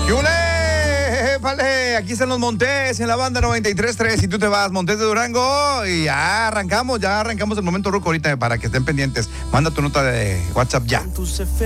¡Yule! Vale, aquí están los Montes en la banda 93.3 y tú te vas, Montes de Durango, y ya arrancamos el momento ruco ahorita para que estén pendientes. Manda tu nota de WhatsApp ya.